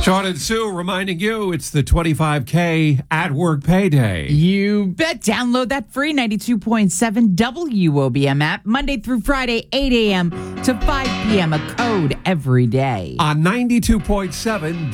Sean and Sue reminding you it's the 25K at work payday. You bet. Download that free 92.7 WOBM app Monday through Friday, 8 a.m. to 5 p.m. A code every day. On 92.7